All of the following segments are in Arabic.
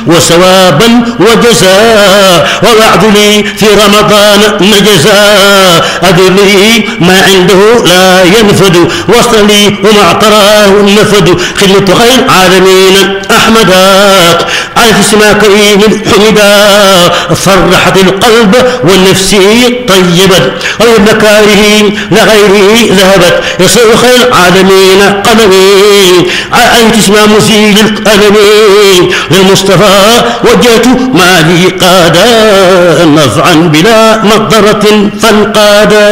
وثوابا وجزاء، ووعد لي في رمضان نجزاء، أدر لي ما عنده لا ينفد، وصل لي وما اعتراه النفد، خدمة خير العالمين أحمدا، على اسم كريم حمدا، فرحت القلب والنفس طيبت، والمكاره لغيره ذهبت، يصير خير العالمين قلمي، على اسم مزيل الألمين، للمصطفى وجهت ما لي قادا، نفعا بلا مضرة فانقادا،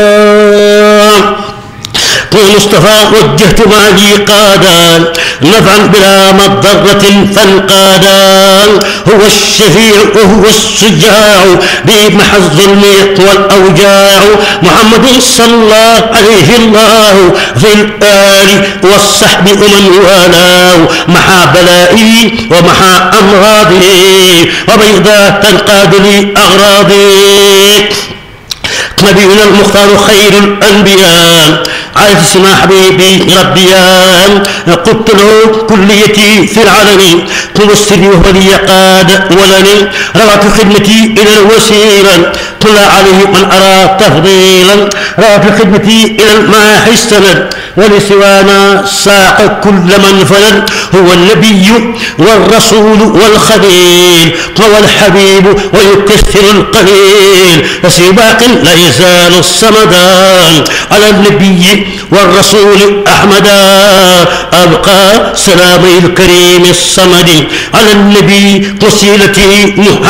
للمصطفى وجهت ما لي قادا، نفعا بلا مضرة فانقادا، هو الشفيع وهو الشجاع، بمحى الظلم والأوجاع، محمد صلى عليه الله في الآل والصحب ومن والاه، محى بلائي ومحى أمراضي، وبيضا تنقاد لي أغراضي، نبينا المختار خير الأنبياء، على اسم حبيبي ربيان، قلت له كليتي في العالم، توسلي وهو لي قاد ولني، روات خدمتي إلى الوسيلة، طلع عليه من أرى تفضيلا، روات خدمتي إلى الماحي السند، ولسوانا ساق كل من فلد، هو النبي والرسول والخليل، هو الحبيب ويكثر القليل، فسباق لا يزال الصمدان، على النبي والرسول أحمدا، أبقى سلامي الكريم الصمد، على النبي وسيلتي